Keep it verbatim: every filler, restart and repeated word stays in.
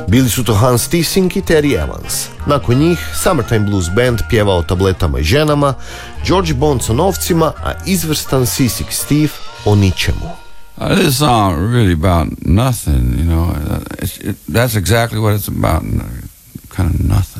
Bili su to Hans Theessink i Terry Evans. Nakon njih Summertime Blues Band pjeva o tabletama i ženama, Georgie Bonds o novcima, a izvrstan Seasick Steve o ničemu. Uh, this song really about nothing, you know. It's, it, that's exactly what it's about, kind of nothing.